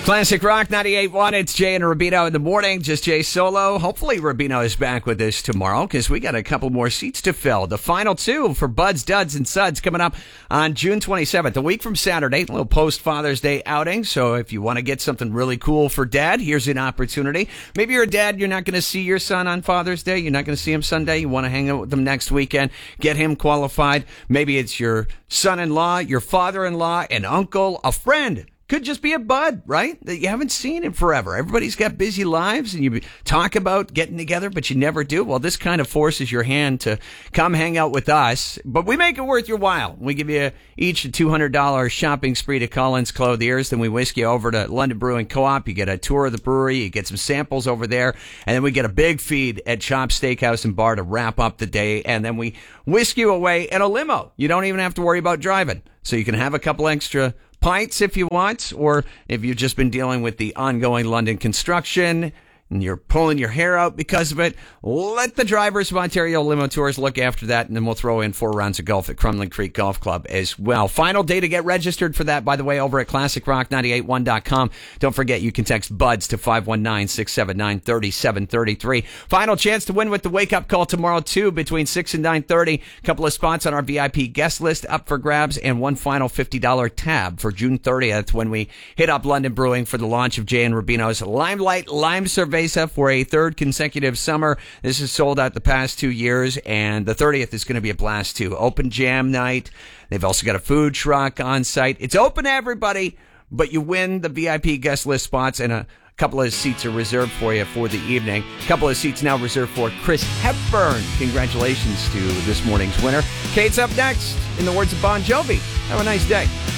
Classic Rock 98.1. It's Jay and Rubino in the morning. Just Jay solo. Hopefully Rubino is back with us tomorrow because we got a couple more seats to fill. The final two for Buds, Duds, and Suds coming up on June 27th, a week from Saturday. A little post-Father's Day outing. So if you want to get something really cool for Dad, here's an opportunity. Maybe you're a dad. You're not going to see your son on Father's Day. You're not going to see him Sunday. You want to hang out with him next weekend. Get him qualified. Maybe it's your son-in-law, your father-in-law, an uncle, a friend. Could just be a bud, right? That you haven't seen in forever. Everybody's got busy lives and you talk about getting together, but you never do. Well, this kind of forces your hand to come hang out with us, but we make it worth your while. We give you each a $200 shopping spree to Collins Clothiers. Then we whisk you over to London Brewing Co-op. You get a tour of the brewery. You get some samples over there. And then we get a big feed at Chop Steakhouse and Bar to wrap up the day. And then we whisk you away in a limo. You don't even have to worry about driving. So you can have a couple extra pints if you want, or if you've just been dealing with the ongoing London construction and you're pulling your hair out because of it, let the drivers of Ontario Limo Tours look after that, and then we'll throw in 4 rounds of golf at Crumlin Creek Golf Club as well. Final day to get registered for that, by the way, over at ClassicRock981.com. Don't forget, you can text BUDS to 519-679-3733. Final chance to win with the wake-up call tomorrow, too, between 6 and 9:30. A couple of spots on our VIP guest list up for grabs, and one final $50 tab for June 30th when we hit up London Brewing for the launch of Jay and Rubino's Limelight Lime Cerveza for a third consecutive summer. This is sold out the past 2 years, and the 30th is going to be a blast too. Open jam night. They've also got a food truck on site. It's open to everybody, but you win the VIP guest list spots, and a couple of seats are reserved for you for the evening. A couple of seats now reserved for Chris Hepburn. Congratulations to this morning's winner. Kate's up next. In the words of Bon Jovi, have a nice day.